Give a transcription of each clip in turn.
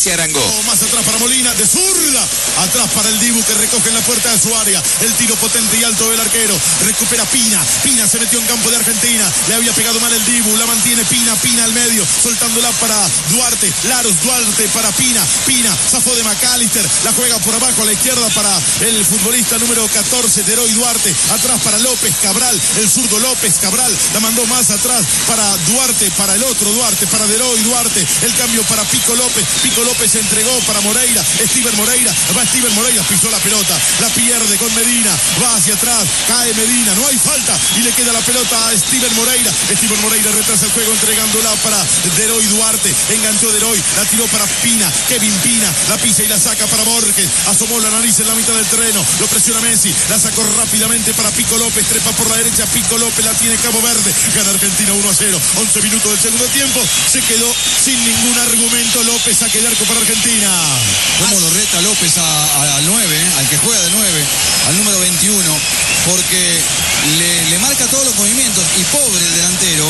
Arangó. Más atrás para Molina, de zurda. Atrás para el Dibu que recoge en la puerta de su área. El tiro potente y alto del arquero. Recupera Pina. Pina se metió en campo de Argentina. Le había pegado mal el Dibu. La mantiene Pina. Pina al medio. Soltándola para Duarte. Laros Duarte para Pina. Pina zafó de McAllister. La juega por abajo a la izquierda para el futbolista número 14, Deroy Duarte. Atrás para López Cabral. El zurdo López Cabral. La mandó más atrás para Duarte. Para el otro Duarte. Para Deroy Duarte. El cambio para Pico López. Pico López entregó para Moreira. Steven Moreira. Va Steven Moreira. Pisó la pelota. La pierde con Medina. Va hacia atrás. Cae Medina. No hay falta. Y le queda la pelota a Steven Moreira. Steven Moreira retrasa el juego entregándola para Deroy Duarte. Enganchó Deroy. La tiró para Pina. Kevin Pina. La pisa y la saca para Borges. Asomó la nariz en la mitad del terreno. Lo presiona Messi. La sacó rápidamente para Pico López. Trepa por la derecha. Pico López la tiene Cabo Verde. Gana Argentina 1-0. 11 minutos del segundo tiempo. Se quedó sin ningún argumento López. Saque de arco para Argentina. ¿Cómo lo reta López al 9, al que juega de 9, al número 21? Porque le marca todos los movimientos y pobre el delantero,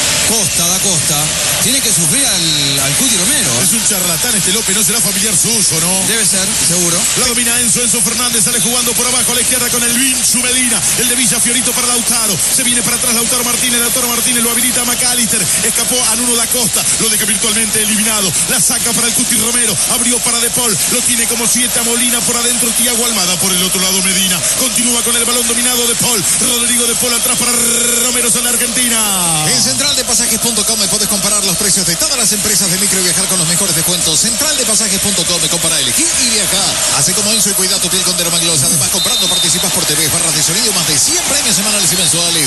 Da Costa, tiene que sufrir al Cuti Romero. Es un charlatán este López, no será familiar suyo, ¿no? Debe ser, seguro. La domina Enzo Fernández, sale jugando por abajo a la izquierda con el Vinchu Medina, el de Villa Fiorito para Lautaro, se viene para atrás Lautaro Martínez lo habilita a McAllister, escapó a Nuno da Costa, lo deja virtualmente eliminado, la saca para el Cuti Romero, abrió para De Paul, lo tiene como 7 a Molina por adentro, Thiago Almada por el otro lado Medina, continúa con el balón dominado De Paul, Rodrigo De Paul atrás para Romero en la Argentina. En centraldepasajes.com me puedes comparar los precios de todas las empresas de micro y viajar con los mejores descuentos. Centraldepasajes.com me compara, elegir y viajar. Hace como Enzo y cuida tu piel con Dermagloss. Además, comprando participas por TV, barras de sonido, más de 100 premios semanales y mensuales.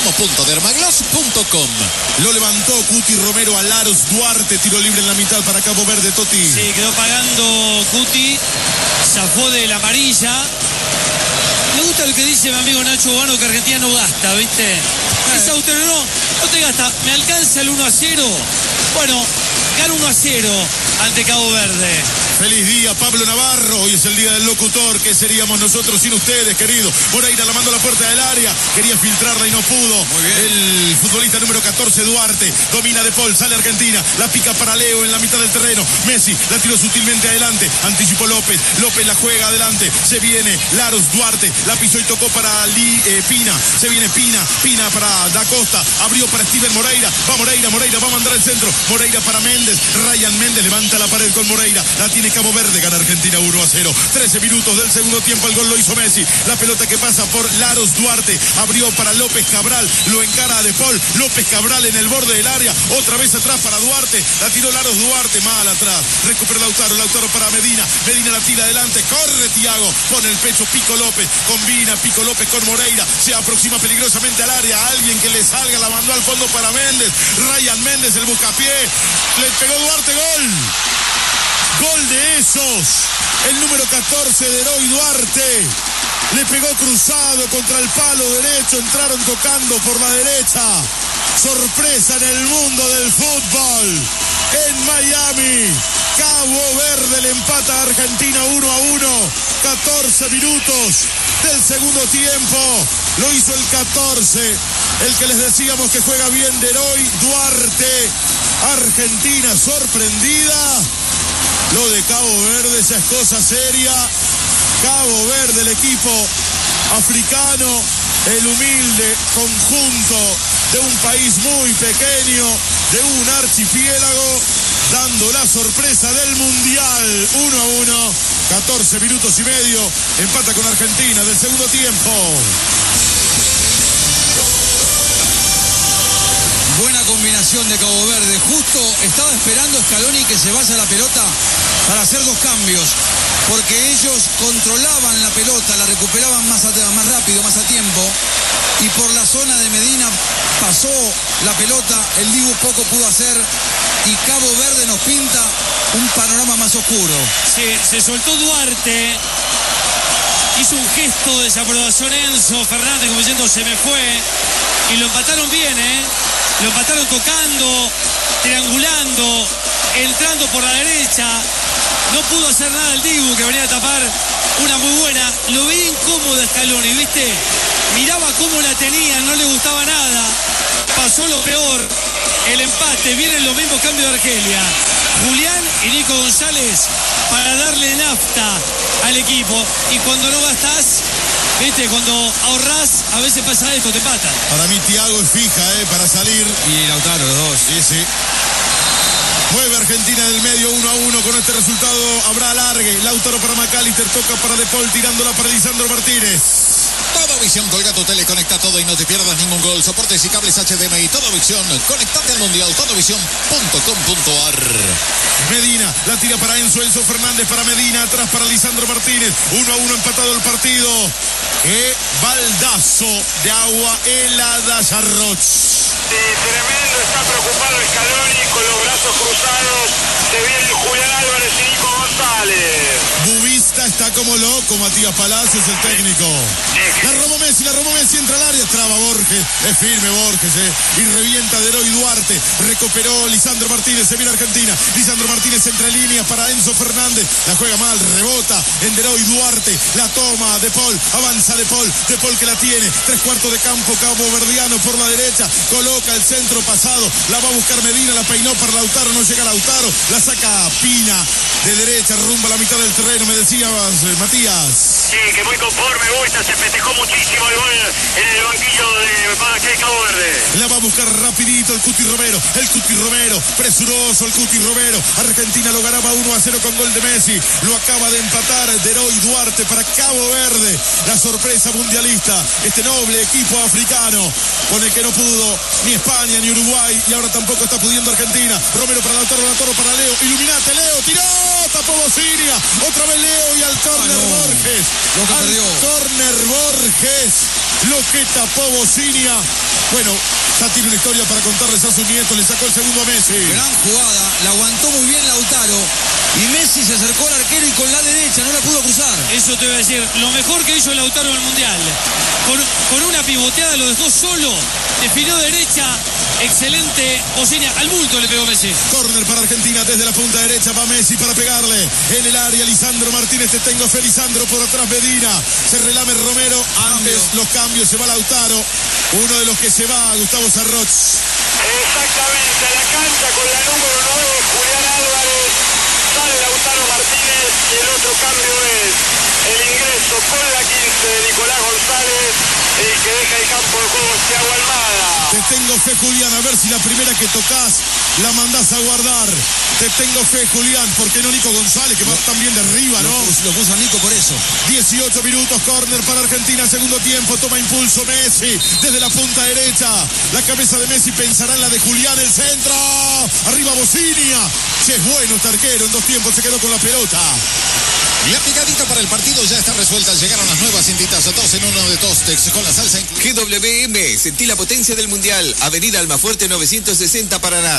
Promo.dermagloss.com. Lo levantó Cuti Romero a Laros Duarte, tiro libre en la mitad para Cabo Verde, Totti. Sí, quedó pagando Cuti, zafó de la amarilla. Me gusta lo que dice mi amigo Nacho Bogano, que Argentina no gasta, ¿viste? Es autónomo, no te gasta. ¿Me alcanza el 1-0? Bueno, gana 1-0 ante Cabo Verde. Feliz día, Pablo Navarro. Hoy es el día del locutor. ¿Qué seríamos nosotros sin ustedes, querido? Moreira la mandó a la puerta del área. Quería filtrarla y no pudo. Muy bien. El futbolista número 14, Duarte. Domina De Paul, sale Argentina. La pica para Leo en la mitad del terreno. Messi la tiró sutilmente adelante. Anticipó López. López la juega adelante. Se viene Laros Duarte. La pisó y tocó para Pina. Se viene Pina. Pina para Da Costa. Abrió para Steven Moreira. Va Moreira. Moreira va a mandar el centro. Moreira para Méndez. Ryan Méndez levanta la pared con Moreira. La tiene Cabo Verde, gana Argentina 1-0. 13 minutos del segundo tiempo, el gol lo hizo Messi. La pelota que pasa por Laros Duarte, abrió para López Cabral, lo encara a De Paul, López Cabral en el borde del área, otra vez atrás para Duarte, la tiró Laros Duarte, mal atrás, recupera Lautaro para Medina, Medina la tira adelante, corre Thiago, pone el pecho Pico López, combina Pico López con Moreira, se aproxima peligrosamente al área, alguien que le salga, la mandó al fondo para Méndez, Ryan Méndez, el buscapié, le pegó Duarte, gol. Gol de esos, el número 14 de Deroy Duarte, le pegó cruzado contra el palo derecho, entraron tocando por la derecha, sorpresa en el mundo del fútbol, en Miami, Cabo Verde le empata a Argentina 1-1, 14 minutos del segundo tiempo, lo hizo el 14, el que les decíamos que juega bien Deroy Duarte, Argentina sorprendida. Lo de Cabo Verde ya es cosa seria. Cabo Verde, el equipo africano, el humilde conjunto de un país muy pequeño, de un archipiélago, dando la sorpresa del Mundial. 1-1, 14 minutos y medio, empata con Argentina del segundo tiempo. Buena combinación de Cabo Verde. Justo estaba esperando Scaloni que se vaya la pelota para hacer dos cambios, porque ellos controlaban la pelota, la recuperaban más rápido, más a tiempo, y por la zona de Medina pasó la pelota, el Dibu poco pudo hacer, y Cabo Verde nos pinta un panorama más oscuro. Se soltó Duarte, hizo un gesto de desaprobación Enzo Fernández como diciendo se me fue, y lo empataron bien, lo empataron tocando, triangulando, entrando por la derecha. No pudo hacer nada el Dibu, que venía a tapar una muy buena. Lo veía incómodo a Scaloni, ¿viste? Miraba cómo la tenía, no le gustaba nada. Pasó lo peor, el empate, vienen los mismos cambios de Argelia. Julián y Nico González para darle nafta al equipo. Y cuando no gastás, viste, cuando ahorrás, a veces pasa esto, te empatan. Para mí Thiago es fija, para salir. Y Lautaro, los dos. Sí. Mueve Argentina del medio 1-1 con este resultado. Habrá alargue. Lautaro para McAllister, toca para De Paul, tirándola para Lisandro Martínez. Todo Visión, colga tu tele, conecta todo y no te pierdas ningún gol. Soportes y cables HDMI, Todo Visión. Conectate al Mundial, todovisión.com.ar. Medina, la tira para Enzo Fernández para Medina, atrás para Lisandro Martínez. 1-1 empatado el partido. ¡Qué baldazo de agua helada, Sarroch! Sí, tremendo, está preocupado Scaloni con los brazos cruzados. Se viene Julián Álvarez y Nico González. Bubista está como loco, Matías Palacios, el técnico. La robó Messi, entra al área, traba Borges, es firme Borges, y revienta de Eloy Duarte, recuperó Lisandro Martínez, se viene Argentina, Lisandro Martínez entre líneas para Enzo Fernández, la juega mal, rebota en Eloy Duarte, la toma De Paul, avanza De Paul que la tiene, 3/4 de campo, Cabo Verdiano por la derecha, coloca el centro pasado, la va a buscar Medina, la peinó para Lautaro, no llega Lautaro, la saca Pina, de derecha, rumbo a la mitad del terreno, me decías, Matías. Sí, que muy conforme, Boita, se festejó muchísimo el gol en el banquillo de Cabo Verde. La va a buscar rapidito el Cuti Romero, presuroso el Cuti Romero. Argentina lo ganaba 1-0 con gol de Messi, lo acaba de empatar Eloy Duarte para Cabo Verde, la sorpresa mundialista, este noble equipo africano con el que no pudo ni España ni Uruguay y ahora tampoco está pudiendo Argentina. Romero para Lautaro para Leo, iluminate Leo, tiró, tapó Bocinia, otra vez Leo y al córner Borges. Lo que perdió. Córner Borges, lo que tapó Bocinia. Bueno, ya tiene una historia para contarles a sus nietos, le sacó el segundo a Messi. Gran jugada, la aguantó muy bien Lautaro y Messi se acercó al arquero y con la derecha no la pudo cruzar. Eso te voy a decir, lo mejor que hizo Lautaro en el Mundial. Con una pivoteada lo dejó solo, definió derecha, excelente Bocinia, al bulto le pegó Messi. Córner para Argentina, desde la punta derecha va Messi para pegarle. En el área Lisandro Martínez, te tengo fe Lisandro, por atrás Medina. Se relame Romero, antes los cambios, se va Lautaro. Uno de los que se va, Gustavo Sarroch. Exactamente, a la cancha con la número 9, Julián Álvarez. Sale Lautaro Martínez y el otro cambio es el ingreso con la 15 de Nicolás González, el que deja el campo de juego Thiago Almada. Te tengo fe, Julián, a ver si la primera que tocas la mandás a guardar. Te tengo fe, Julián, porque no Nico González, que va también de arriba, ¿no? Lo puso a Nico por eso. 18 minutos, córner para Argentina, segundo tiempo, toma impulso Messi, desde la punta derecha, la cabeza de Messi pensará en la de Julián, el centro, arriba Bocinia, si es bueno este arquero, en 2 tiempos se quedó con la pelota. La picadita para el partido ya está resuelta. Llegaron las nuevas cintitas 2 en 1 de Tostex con la salsa incluida. GWM, sentí la potencia del Mundial. Avenida Almafuerte 960 Paraná.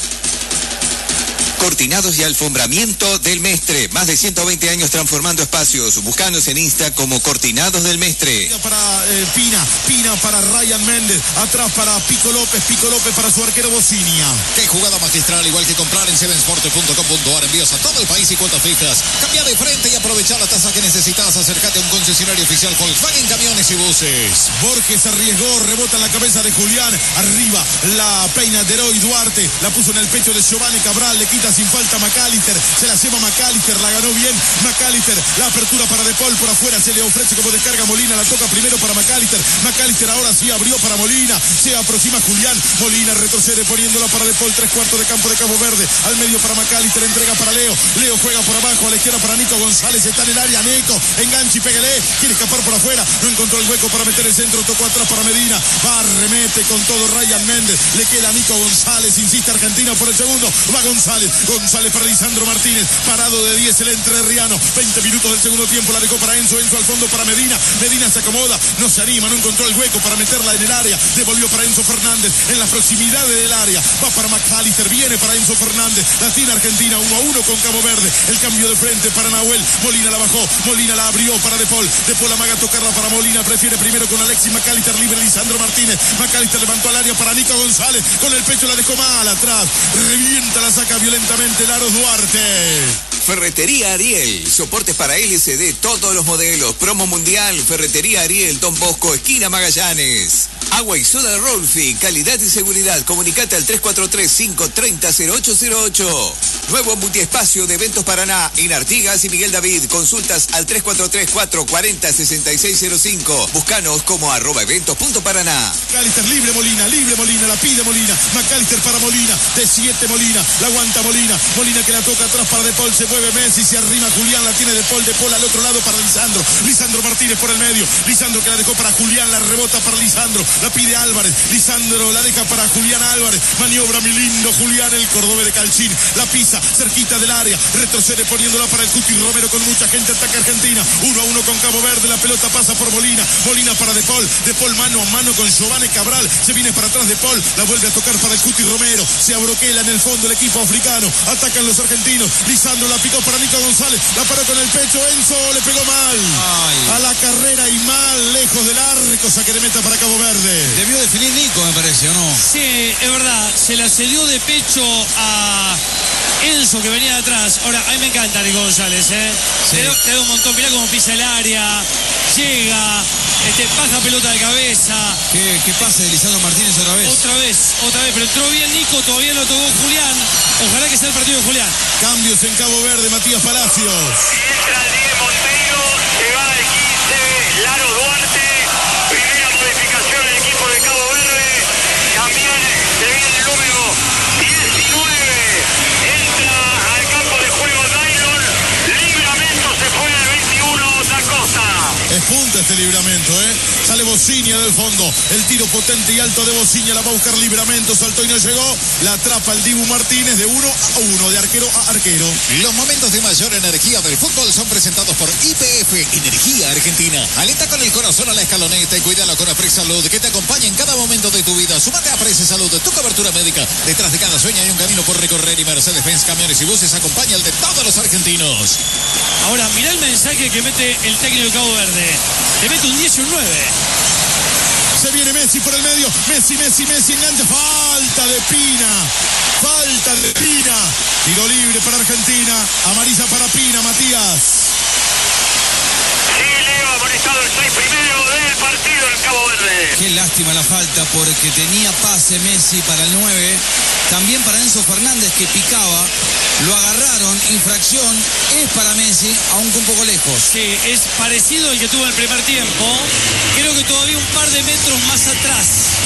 Cortinados y alfombramiento del Mestre. Más de 120 años transformando espacios. Búscanos en Insta como Cortinados del Mestre. Para Pina para Ryan Méndez. Atrás para Pico López para su arquero Bocinia. Qué jugada magistral, igual que comprar en sevensport.com.ar. Envíos a todo el país y cuotas fijas. Cambia de frente y aprovecha la tasa que necesitas. Acércate a un concesionario oficial Volkswagen Camiones y Buses. Borges arriesgó, rebota en la cabeza de Julián. Arriba la peina de Eloy Duarte. La puso en el pecho de Giovanni Cabral. Le quita sin falta McAllister, se la lleva McAllister, la ganó bien McAllister, la apertura para De Paul por afuera, se le ofrece como descarga Molina, la toca primero para McAllister ahora sí abrió para Molina, se aproxima Julián, Molina retrocede poniéndola para De Paul, 3/4 de campo de Cabo Verde, al medio para McAllister, entrega para Leo juega por abajo, a la izquierda para Nico González, está en el área, Nico, enganche y pégale, quiere escapar por afuera, no encontró el hueco para meter el centro, tocó atrás para Medina, va, remete con todo Ryan Méndez, le queda a Nico González, insiste Argentina por el segundo, va González para Lisandro Martínez, parado de 10 el entrerriano, 20 minutos del segundo tiempo, la dejó para Enzo al fondo para Medina se acomoda, no se anima, no encontró el hueco para meterla en el área, devolvió para Enzo Fernández, en las proximidades del área, va para McAllister, viene para Enzo Fernández, la tiene Argentina, 1-1 con Cabo Verde, el cambio de frente para Nahuel, Molina la bajó, Molina la abrió para De Paul amaga tocarla para Molina, prefiere primero con Alexis McAllister, libre Lisandro Martínez, McAllister levantó al área para Nico González, con el pecho la dejó mal atrás, revienta, la saca violentamente Laros Duarte. Ferretería Ariel, soportes para LCD, todos los modelos, promo mundial, Ferretería Ariel, Don Bosco, esquina Magallanes. Agua y soda Rolfi, calidad y seguridad. Comunicate al 343-530-0808. Nuevo multiespacio de Eventos Paraná en Artigas y Miguel David. Consultas al 343-440-6605. Búscanos como @eventos.paraná. McAllister libre Molina, la pide Molina. McAllister para Molina, de 7 Molina, la aguanta Molina. Molina que la toca atrás para De Paul, se mueve Messi, se arrima Julián, la tiene De Paul al otro lado para Lisandro. Lisandro Martínez por el medio. Lisandro que la dejó para Julián, la rebota para Lisandro. La pide Álvarez. Lisandro la deja para Julián Álvarez. Maniobra mi lindo Julián, el cordobés de Calchín. La pisa cerquita del área. Retrocede poniéndola para el Cuti Romero con mucha gente. Ataca Argentina. 1-1 con Cabo Verde. La pelota pasa por Molina. Molina para De Paul. De Paul mano a mano con Giovanni Cabral. Se viene para atrás De Paul. La vuelve a tocar para el Cuti Romero. Se abroquela en el fondo el equipo africano. Atacan los argentinos. Lisandro la picó para Nico González. La paró con el pecho. Enzo le pegó mal. A la carrera y mal. Lejos del arco. Saque de meta para Cabo Verde. Debió definir Nico, me parece, ¿o no? Sí, es verdad. Se la cedió de pecho a Enzo, que venía de atrás. Ahora, a mí me encanta Nico González, ¿eh? Sí. Te da un montón. Mirá cómo pisa el área. Llega. Baja pelota de cabeza. ¿Qué pase de Lisandro Martínez otra vez? Otra vez. Pero entró bien Nico. Todavía lo tocó Julián. Ojalá que sea el partido de Julián. Cambios en Cabo Verde. Matías Palacios. Entra el 10 Monteiro, se va el 15, Laro Duarte, primera modificación del equipo de Cabo Verde, también se viene el número 19, entra al campo de juego Nylon, Libramento se fue al 21, Da Costa. Es punta este Libramento, ¿eh? Sale Bociña del fondo. El tiro potente y alto de Bociña. La va a buscar Libramento. Saltó y no llegó. La atrapa el Dibu Martínez de 1-1, de arquero a arquero. Los momentos de mayor energía del fútbol son presentados por YPF Energía Argentina. Alienta con el corazón a la escaloneta y cuídala con Apres Salud, que te acompaña en cada momento de tu vida. Súmate a Apres Salud, tu cobertura médica. Detrás de cada sueño hay un camino por recorrer y Mercedes-Benz Camiones y Buses acompaña el de todos los argentinos. Ahora, mirá el mensaje que mete el técnico de Cabo Verde. Le mete un 10 y un 9. Se viene Messi por el medio. Messi, engancha. Falta de Pina. Tiro libre para Argentina. Amarilla para Pina, Matías. Sí, Leo, amonestado el 6 primero del partido en Cabo Verde. Qué lástima la falta porque tenía pase Messi para el 9. También para Enzo Fernández que picaba. Lo agarraron, infracción, es para Messi, aunque un poco lejos. Sí, es parecido al que tuvo en el primer tiempo. Creo que todavía un par de metros más atrás.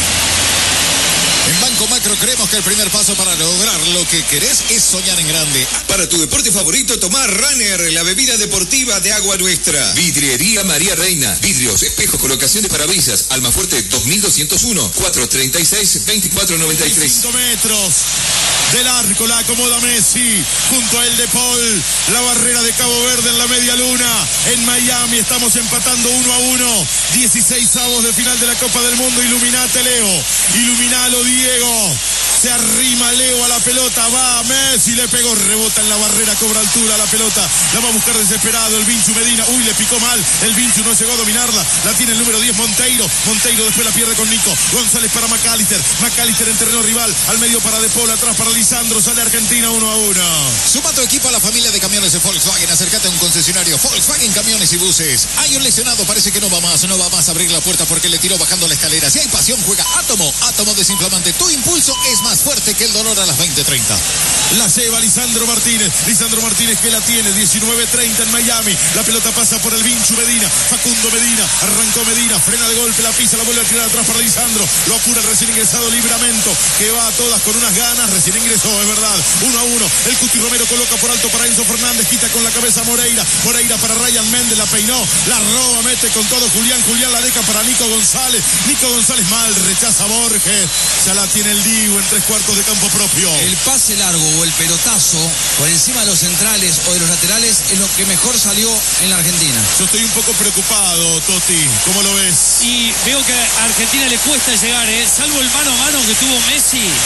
En Banco Macro creemos que el primer paso para lograr lo que querés es soñar en grande. Para tu deporte favorito, tomá Runner, la bebida deportiva de agua nuestra. Vidriería María Reina. Vidrios, espejos, colocación de parabrisas. Almafuerte 2201, 436-2493. 5 metros del arco, la acomoda Messi. Junto a él De Paul. La barrera de Cabo Verde en la media luna. En Miami estamos empatando 1-1. 16avos de final de la Copa del Mundo. Iluminate, Leo. Iluminalo, Diego. Se arrima Leo a la pelota. Va Messi, le pegó. Rebota en la barrera, cobra altura la pelota. La va a buscar desesperado el Vinchu Medina. Uy, le picó mal. El Vinchu no llegó a dominarla. La tiene el número 10, Monteiro. Monteiro después la pierde con Nico. González para McAllister. McAllister en terreno rival. Al medio para De Paul, atrás para Lisandro. Sale Argentina 1-1. Suma tu equipo a la familia de camiones de Volkswagen. Acércate a un concesionario Volkswagen Camiones y Buses. Hay un lesionado, parece que no va más a abrir la puerta porque le tiró bajando la escalera. Si hay pasión, juega Átomo. Átomo desinflamante. Tu impulso es más fuerte que el dolor a las 20:30. La lleva Lisandro Martínez. Lisandro Martínez que la tiene. 19:30 en Miami. La pelota pasa por el Vinchu Medina. Facundo Medina. Arrancó Medina. Frena de golpe. La pisa. La vuelve a tirar atrás para Lisandro. Lo apura el recién ingresado Libramento. Que va a todas con unas ganas. Recién ingresó, es verdad. 1-1. El Cuti Romero coloca por alto para Enzo Fernández. Quita con la cabeza a Moreira. Moreira para Ryan Méndez. La peinó. La roba. Mete con todo Julián. Julián la deja para Nico González. Nico González mal. Rechaza a Borges. Ya la tiene el Dibu en 3/4 de campo propio. El pase largo o el pelotazo por encima de los centrales o de los laterales es lo que mejor salió en la Argentina. Yo estoy un poco preocupado, Totti. ¿Cómo lo ves? Y veo que a Argentina le cuesta llegar, salvo el mano a mano que tuvo Messi.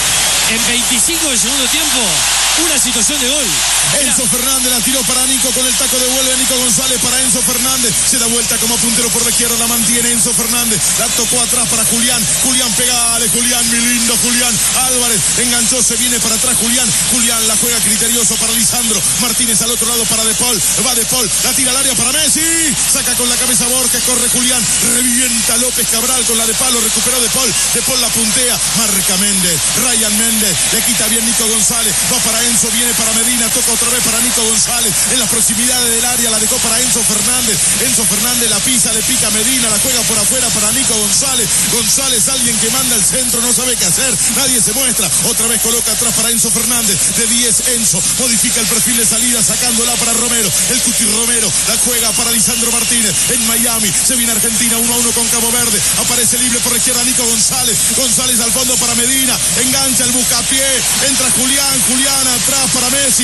en 25 del segundo tiempo, una situación de gol. Enzo Fernández la tiró para Nico, con el taco devuelve a Nico González para Enzo Fernández, se da vuelta como puntero por la izquierda, la mantiene Enzo Fernández, la tocó atrás para Julián, pegale Julián, mi lindo Julián Álvarez, enganchó, se viene para atrás Julián la juega criterioso para Lisandro Martínez, al otro lado para De Paul, va De Paul, la tira al área para Messi, saca con la cabeza Borges, corre Julián, revienta López Cabral con la de palo, recuperó De Paul la puntea, marca Méndez, Ryan Méndez, le quita bien Nico González, va para Enzo, viene para Medina, toca otra vez para Nico González, en las proximidades del área, la dejó para Enzo Fernández la pisa, le pica Medina, la juega por afuera para Nico González, alguien que manda el centro, no sabe qué hacer, nadie se muestra, otra vez coloca atrás para Enzo Fernández, de 10 Enzo, modifica el perfil de salida, sacándola para Romero, el Cuti Romero, la juega para Lisandro Martínez, en Miami, se viene Argentina 1-1 con Cabo Verde, aparece libre por la izquierda Nico González al fondo para Medina, engancha el buscapié, entra Julián atrás para Messi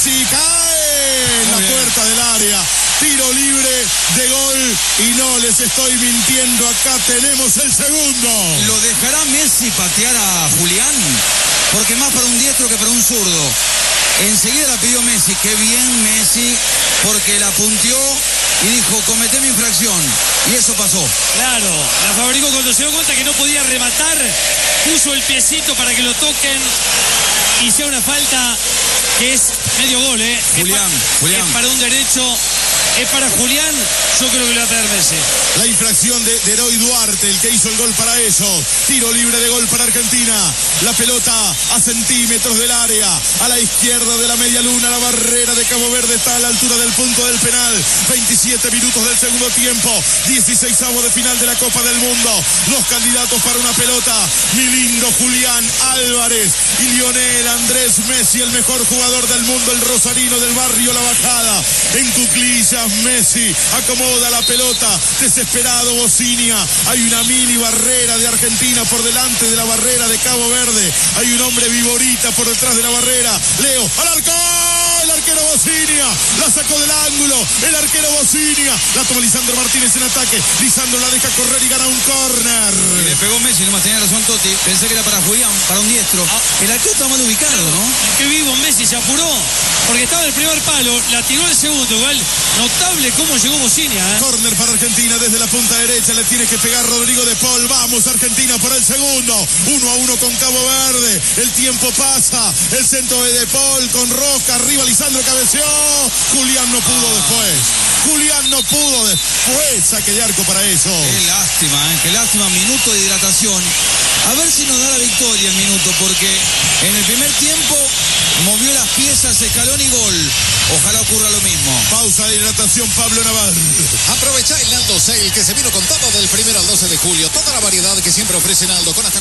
cae en la puerta del área, tiro libre de gol y no les estoy mintiendo, acá tenemos el segundo. ¿Lo dejará Messi patear a Julián? Porque más para un diestro que para un zurdo. Enseguida la pidió Messi, qué bien Messi, porque la punteó y dijo, cometé mi infracción. Y eso pasó. Claro, la fabricó cuando se dio cuenta que no podía rematar, puso el piecito para que lo toquen y sea una falta que es medio gol, Julián. Es para un derecho, es para Julián, yo creo que lo va a traer Messi. La infracción de Heroy Duarte, el que hizo el gol para ellos. Tiro libre de gol para Argentina. La pelota a centímetros del área, a la izquierda de la media luna, la barrera de Cabo Verde está a la altura del punto del penal. 27 minutos del segundo tiempo, 16avos de final de la Copa del Mundo. Dos candidatos para una pelota, mi lindo Julián Álvarez y Lionel Andrés Messi, el mejor jugador del mundo, el rosarino del barrio La Bajada. En cuclillas Messi acomoda la pelota, desesperado Bocinia, hay una mini barrera de Argentina por delante de la barrera de Cabo Verde, hay un hombre viborita por detrás de la barrera, Leo, al arco, el arquero Bocinia, la sacó del ángulo, el arquero Bocinia, la toma Lisandro Martínez en ataque, Lisandro la deja correr y gana un córner. Le pegó Messi, nomás tenía razón Totti, pensé que era para Julián, para un diestro. El arquero está mal ubicado, ¿no? Qué vivo Messi, se apuró, porque estaba en el primer palo, la tiró el segundo, igual notable cómo llegó Bocinia. Córner para Argentina desde la punta derecha, le tiene que pegar Rodrigo De Paul, vamos Argentina por el segundo, 1-1 con Cabo Verde, el tiempo pasa, el centro de Paul con Roca, arriba Lisandro cabeció, Julián no pudo después, saque de arco para eso. Qué lástima, minuto de hidratación. A ver si nos da la victoria el minuto, porque en el primer tiempo movió las piezas, escalón y gol. Ojalá ocurra lo mismo. Pausa de hidratación, Pablo Navarro. Aprovecha el Naldo Sale que se vino con todo del 1 al 12 de julio. Toda la variedad que siempre ofrece Naldo con hasta